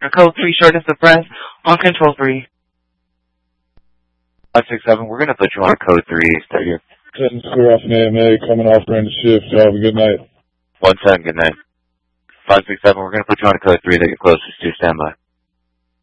Code 3, shortness of breath on control 3. 567, we're going to put you on code 3. Start your 10 clear off an AMA, coming off range shift. Have a good night. 110, good night. 567, we're going to put you on code 3 that you're closest to. Stand by.